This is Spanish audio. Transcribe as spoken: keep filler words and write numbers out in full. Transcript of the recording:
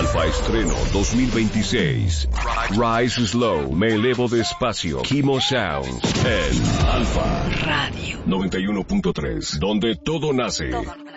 Alfa Estreno dos mil veintiséis. Rise Slow, Me Elevo Despacio. Kimo Sounds en Alfa Radio noventa y uno punto tres, donde todo nace. Todo.